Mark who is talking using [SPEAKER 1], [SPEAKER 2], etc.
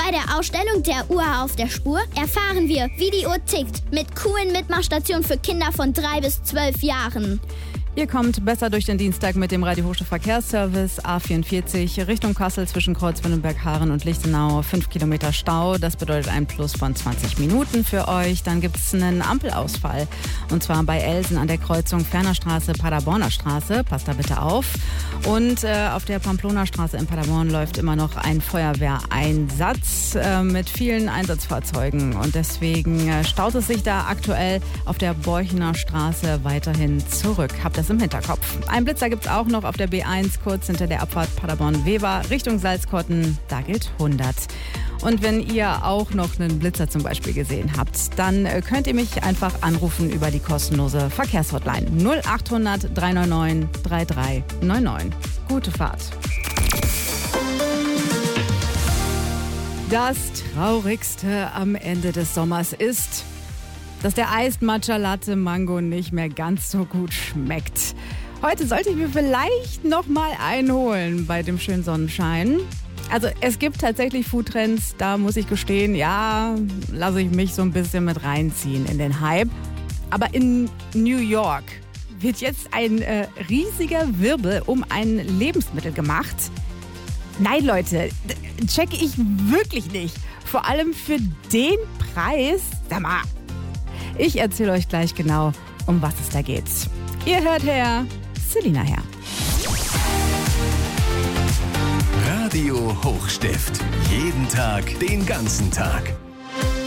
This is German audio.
[SPEAKER 1] Bei der Ausstellung der Uhr auf der Spur erfahren wir, wie die Uhr tickt, mit coolen Mitmachstationen für Kinder von 3 bis 12 Jahren.
[SPEAKER 2] Ihr kommt besser durch den Dienstag mit dem Radio Hochstift Verkehrsservice A44 Richtung Kassel zwischen Kreuzwindenberg-Haaren und Lichtenau. 5 Kilometer Stau, das bedeutet ein Plus von 20 Minuten für euch. Dann gibt es einen Ampelausfall und zwar bei Elsen an der Kreuzung Fernerstraße, Paderborner Straße. Passt da bitte auf. Und auf der Pamplona-Straße in Paderborn läuft immer noch ein Feuerwehreinsatz mit vielen Einsatzfahrzeugen und deswegen staut es sich da aktuell auf der Borchener Straße weiterhin zurück. Habt das im Hinterkopf. Ein Blitzer gibt es auch noch auf der B1 kurz hinter der Abfahrt Paderborn-Weber Richtung Salzkotten. Da gilt 100. Und wenn ihr auch noch einen Blitzer zum Beispiel gesehen habt, dann könnt ihr mich einfach anrufen über die kostenlose Verkehrshotline 0800 399 3399. Gute Fahrt. Das Traurigste am Ende des Sommers ist, dass der Iced Matcha Latte Mango nicht mehr ganz so gut schmeckt. Heute sollte ich mir vielleicht noch mal einholen bei dem schönen Sonnenschein. Also es gibt tatsächlich Foodtrends, da muss ich gestehen, ja, lasse ich mich so ein bisschen mit reinziehen in den Hype. Aber in New York wird jetzt ein riesiger Wirbel um ein Lebensmittel gemacht. Nein, Leute, checke ich wirklich nicht. Vor allem für den Preis. Sag mal, ich erzähle euch gleich genau, um was es da geht. Ihr hört her, Selina her.
[SPEAKER 3] Radio Hochstift. Jeden Tag, den ganzen Tag.